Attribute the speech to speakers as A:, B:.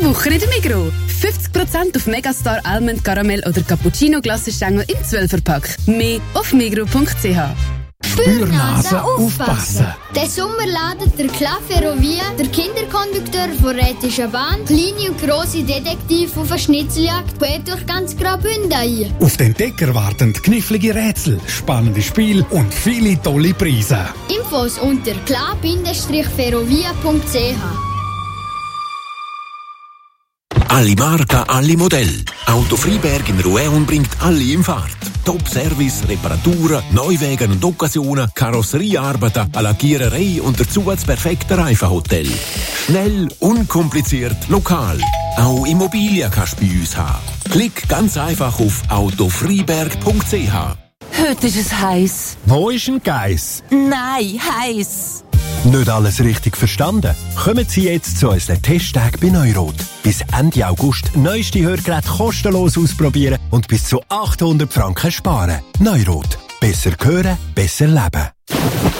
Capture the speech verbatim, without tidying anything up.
A: Woche in der Migros. fünfzig Prozent auf Megastar Almond Caramel oder Cappuccino Glassenstängel im zwölfer-Pack. Mehr auf migros punkt c h.
B: Spürnase aufpassen! Den Sommer ladet der Cla Ferrovia, der Kinderkondukteur von Rätischer Bahn, kleine und grosse Detektive auf eine Schnitzeljagd quer durch ganz Graubünden ein.
C: Auf den Entdecker warten knifflige Rätsel, spannende Spiele und viele tolle Preise.
B: Infos unter cla ferrovia punkt c h.
D: Alle Marken, alle Modelle. Auto Freiberg in Rouen bringt alle in Fahrt. Top-Service, Reparaturen, Neuwagen und Occasionen, Karosseriearbeiten, eine Lackiererei und dazu das perfekte Reifenhotel. Schnell, unkompliziert, lokal. Auch Immobilien kannst du bei uns haben. Klick ganz einfach auf autofreiberg punkt c h.
E: Heute ist es heiß.
F: Wo ist ein Geiss?
E: Nein, heiß.
F: Nicht alles richtig verstanden? Kommen Sie jetzt zu unseren Testtagen bei Neurot. Bis Ende August neueste Hörgeräte kostenlos ausprobieren und bis zu achthundert Franken sparen. Neurot. Besser hören, besser leben.